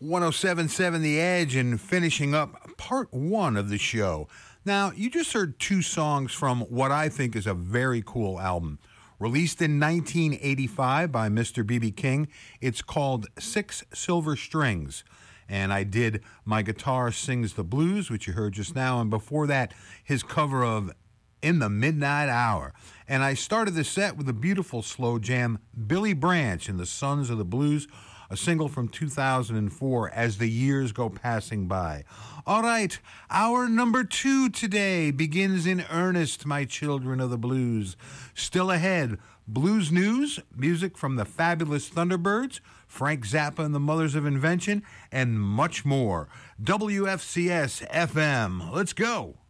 107.7 The Edge and finishing up part one of the show. Now, you just heard two songs from what I think is a very cool album. Released in 1985 by Mr. B.B. King, it's called Six Silver Strings. And I did My Guitar Sings the Blues, which you heard just now, and before that, his cover of In the Midnight Hour. And I started the set with a beautiful slow jam, Billy Branch and the Sons of the Blues, a single from 2004, As the Years Go Passing By. All right, hour number 2 today begins in earnest, my children of the blues. Still ahead, blues news, music from the fabulous Thunderbirds, Frank Zappa and the Mothers of Invention, and much more. WFCS FM. Let's go.